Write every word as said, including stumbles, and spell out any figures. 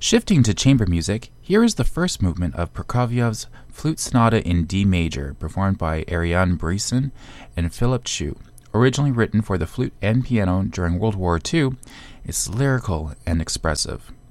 Shifting to chamber music, here is the first movement of Prokofiev's Flute Sonata in D major, performed by Ariane Brisson and Philip Chu. Originally written for the flute and piano during World War Two, it's lyrical and expressive.